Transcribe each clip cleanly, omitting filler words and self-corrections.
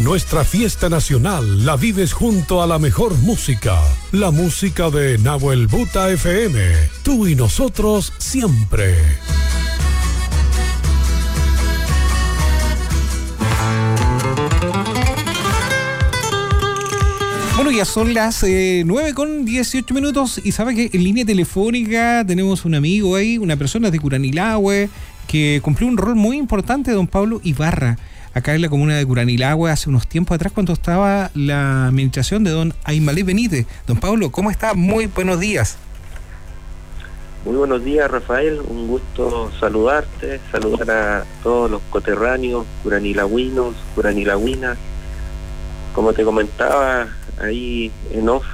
Nuestra fiesta nacional la vives junto a la mejor música, la música de Nahuel Buta FM, tú y nosotros siempre. Bueno, ya son las 9:18 y sabe que en línea telefónica tenemos un amigo ahí, una persona de Curanilahue, que cumplió un rol muy importante, don Pablo Ibarra, acá en la comuna de Curanilahue hace unos tiempos atrás cuando estaba la administración de don Aymalé Benítez. Don Pablo, ¿cómo está? Muy buenos días. Muy buenos días, Rafael, un gusto saludarte, saludar a todos los coterráneos, curanilagüinos, curanilagüinas. Como te comentaba ahí en off,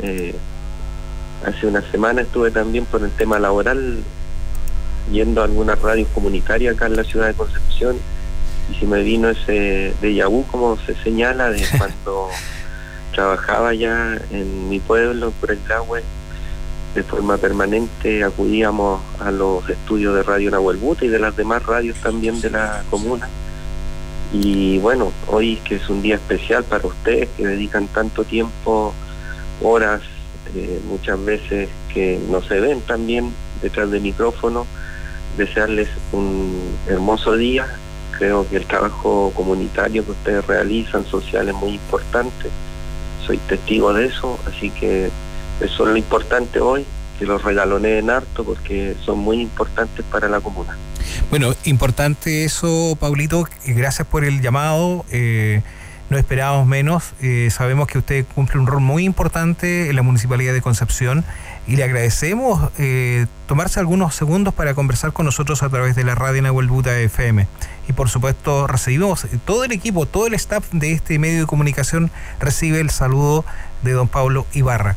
hace una semana estuve también por el tema laboral yendo a algunas radios comunitarias acá en la ciudad de Concepción y se me vino ese déjà vu, como se señala, de cuando trabajaba ya en mi pueblo, Curanilahue. De forma permanente acudíamos a los estudios de Radio Nahuel Buta y de las demás radios también de la comuna. Y bueno, hoy que es un día especial para ustedes que dedican tanto tiempo, horas, muchas veces que no se ven también detrás del micrófono, desearles un hermoso día. Creo que el trabajo comunitario que ustedes realizan, social, es muy importante. Soy testigo de eso, así que eso es lo importante hoy, que los regaloneen harto porque son muy importantes para la comuna. Bueno, importante eso, Paulito, gracias por el llamado, no esperábamos menos, sabemos que usted cumple un rol muy importante en la Municipalidad de Concepción y le agradecemos tomarse algunos segundos para conversar con nosotros a través de la radio Nahuel Buta FM. Y por supuesto recibimos, todo el equipo, todo el staff de este medio de comunicación recibe el saludo de don Pablo Ibarra.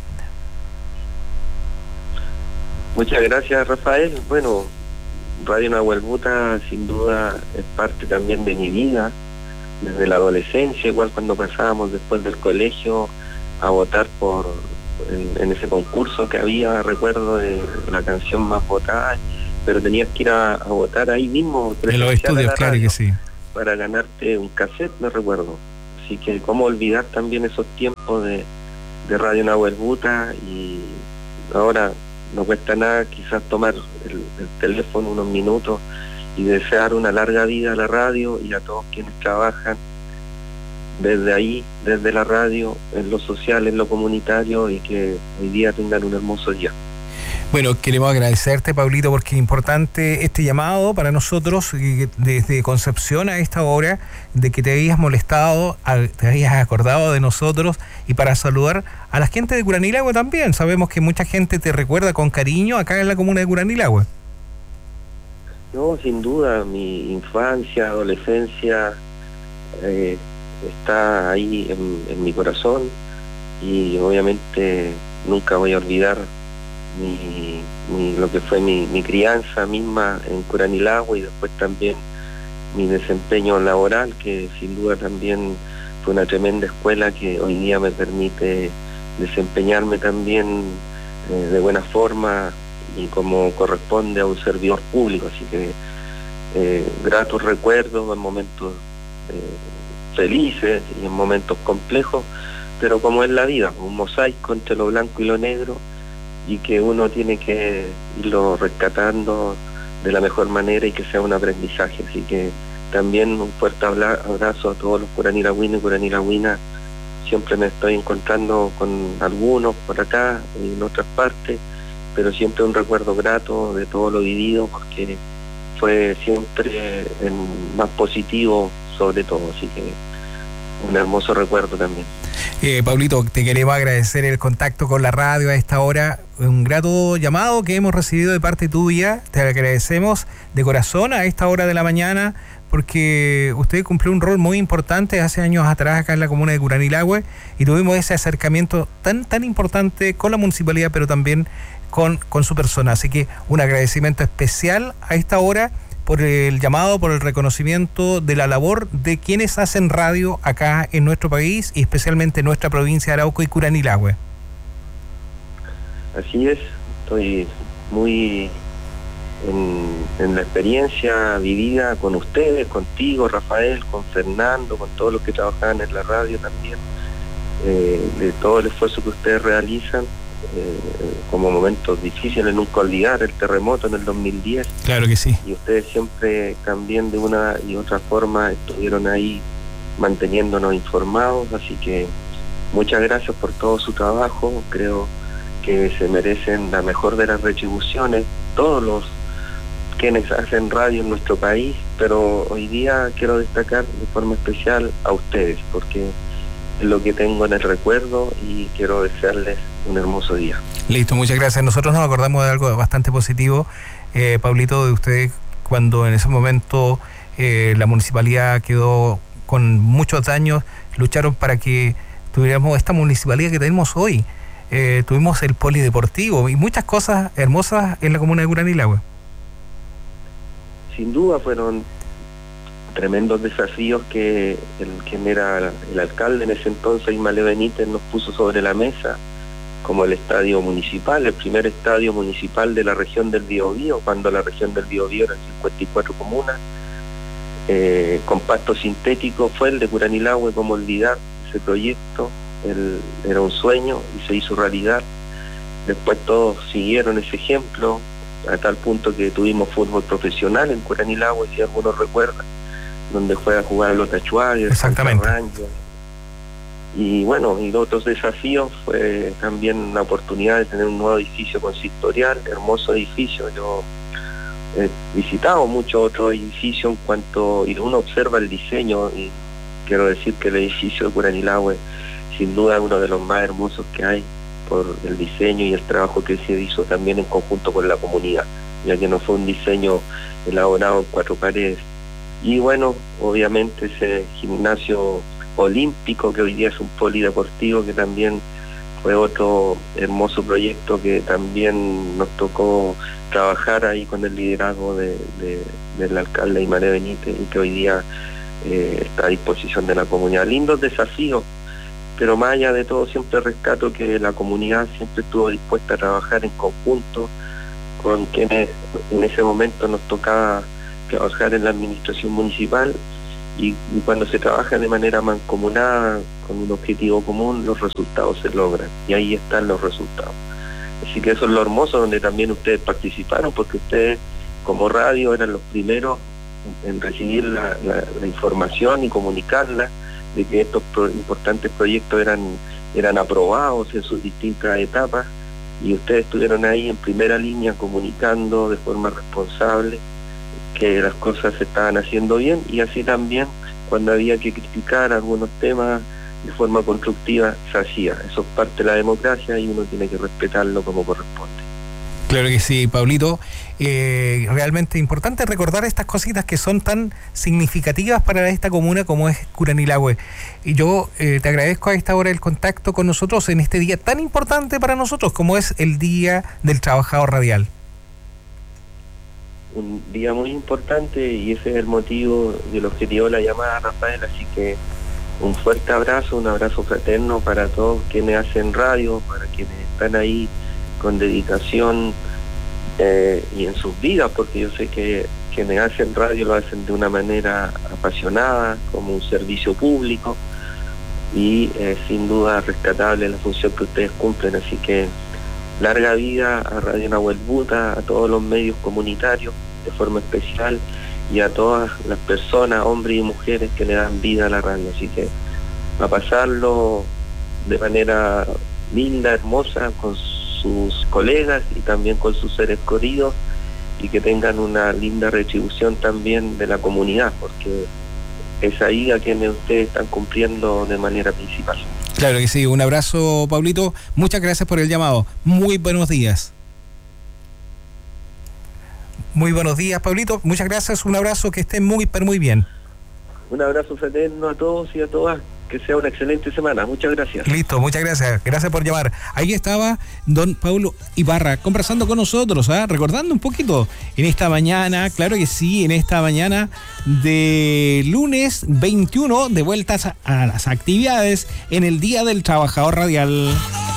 Muchas gracias, Rafael. Bueno, Radio Nahuel Buta sin duda es parte también de mi vida, desde la adolescencia, igual cuando pasábamos después del colegio a votar en ese concurso que había, recuerdo, de la canción más votada, pero tenías que ir a votar ahí mismo. En los estudios, claro que sí. Para ganarte un cassette, me recuerdo. Así que cómo olvidar también esos tiempos de Radio Nahuel Buta. Y ahora no cuesta nada quizás tomar el teléfono unos minutos y desear una larga vida a la radio y a todos quienes trabajan desde ahí, desde la radio, en lo social, en lo comunitario, y que hoy día tengan un hermoso día. Bueno, queremos agradecerte, Pablito, porque es importante este llamado para nosotros desde Concepción a esta hora, de que te habías molestado, te habías acordado de nosotros, y para saludar a la gente de Curanilahue también. Sabemos que mucha gente te recuerda con cariño acá en la comuna de Curanilahue. No, sin duda, mi infancia, adolescencia está ahí en mi corazón, y obviamente nunca voy a olvidar lo que fue mi crianza misma en Curanilahue, y después también mi desempeño laboral, que sin duda también fue una tremenda escuela que hoy día me permite desempeñarme también de buena forma y como corresponde a un servidor público. Así que gratos recuerdos en momentos felices y en momentos complejos, pero como es la vida, un mosaico entre lo blanco y lo negro, y que uno tiene que irlo rescatando de la mejor manera y que sea un aprendizaje. Así que también un fuerte abrazo a todos los curanilagüinos y curanilagüinas. Siempre me estoy encontrando con algunos por acá y en otras partes, pero siempre un recuerdo grato de todo lo vivido, porque fue siempre más positivo sobre todo. Así que un hermoso recuerdo también. Pablito, te queremos agradecer el contacto con la radio a esta hora, un grato llamado que hemos recibido de parte tuya, te agradecemos de corazón a esta hora de la mañana, porque usted cumplió un rol muy importante hace años atrás acá en la comuna de Curanilahue, y tuvimos ese acercamiento tan importante con la municipalidad, pero también con su persona. Así que un agradecimiento especial a esta hora por el llamado, por el reconocimiento de la labor de quienes hacen radio acá en nuestro país y especialmente en nuestra provincia de Arauco y Curanilahue. Así es, estoy muy en la experiencia vivida con ustedes, contigo, Rafael, con Fernando, con todos los que trabajaban en la radio también, de todo el esfuerzo que ustedes realizan, como momentos difíciles, nunca olvidar el terremoto en el 2010. Claro que sí. Y ustedes siempre también de una y otra forma estuvieron ahí manteniéndonos informados, así que muchas gracias por todo su trabajo. Creo que se merecen la mejor de las retribuciones todos los quienes hacen radio en nuestro país, pero hoy día quiero destacar de forma especial a ustedes, porque es lo que tengo en el recuerdo y quiero desearles un hermoso día. Listo, muchas gracias. Nosotros nos acordamos de algo bastante positivo, Pablito, de ustedes, cuando en ese momento la municipalidad quedó con muchos daños, lucharon para que tuviéramos esta municipalidad que tenemos hoy. Tuvimos el polideportivo y muchas cosas hermosas en la comuna de Curanilahue. Sin duda fueron tremendos desafíos que quien era el alcalde en ese entonces, Ismael Benítez, nos puso sobre la mesa, como el estadio municipal, el primer estadio municipal de la región del Biobío, cuando la región del Biobío eran 54 comunas, con pasto sintético. Fue el de Curanilahue, como olvidar ese proyecto. Era un sueño y se hizo realidad. Después todos siguieron ese ejemplo, a tal punto que tuvimos fútbol profesional en Curanilahue, si algunos recuerdan, donde fue a jugar a los Tachuarios, exactamente. Y bueno, y otros desafíos fue también la oportunidad de tener un nuevo edificio consistorial, hermoso edificio. Yo he visitado muchos otros edificios y uno observa el diseño, y quiero decir que el edificio de Curanilahue sin duda es uno de los más hermosos que hay, por el diseño y el trabajo que se hizo también en conjunto con la comunidad, ya que no fue un diseño elaborado en 4 paredes. Y bueno, obviamente ese gimnasio olímpico, que hoy día es un polideportivo, que también fue otro hermoso proyecto que también nos tocó trabajar ahí con el liderazgo del alcalde Ismael Benítez, y que hoy día está a disposición de la comunidad. Lindos desafíos, pero más allá de todo siempre rescato que la comunidad siempre estuvo dispuesta a trabajar en conjunto con quienes en ese momento nos tocaba trabajar en la administración municipal, y cuando se trabaja de manera mancomunada con un objetivo común, los resultados se logran, y ahí están los resultados. Así que eso es lo hermoso, donde también ustedes participaron, porque ustedes como radio eran los primeros en recibir la información y comunicarla de que estos importantes proyectos eran aprobados en sus distintas etapas, y ustedes estuvieron ahí en primera línea comunicando de forma responsable que las cosas se estaban haciendo bien, y así también cuando había que criticar algunos temas de forma constructiva se hacía. Eso es parte de la democracia y uno tiene que respetarlo como corresponde. Claro que sí, Pablito. Realmente importante recordar estas cositas que son tan significativas para esta comuna como es Curanilahue. Y yo te agradezco a esta hora el contacto con nosotros en este día tan importante para nosotros como es el Día del Trabajador Radial. Un día muy importante, y ese es el motivo y el objetivo de la llamada, Rafael. Así que un fuerte abrazo, un abrazo fraterno para todos quienes hacen radio, para quienes están ahí con dedicación y en sus vidas, porque yo sé que quienes hacen radio lo hacen de una manera apasionada, como un servicio público, y sin duda rescatable la función que ustedes cumplen. Así que larga vida a Radio Nahuel Buta, a todos los medios comunitarios de forma especial, y a todas las personas, hombres y mujeres, que le dan vida a la radio. Así que a pasarlo de manera linda, hermosa, con sus colegas y también con sus seres queridos, y que tengan una linda retribución también de la comunidad, porque es ahí a quienes ustedes están cumpliendo de manera principal. Claro que sí, un abrazo, Pablito, muchas gracias por el llamado, muy buenos días. Muy buenos días, Pablito, muchas gracias, un abrazo, que estén muy, pero muy bien. Un abrazo fraterno a todos y a todas, que sea una excelente semana, muchas gracias. Listo, muchas gracias por llamar. Ahí estaba don Paulo Ibarra conversando con nosotros, recordando un poquito en esta mañana, claro que sí, en esta mañana de lunes 21, de vueltas a las actividades en el Día del Trabajador Radial.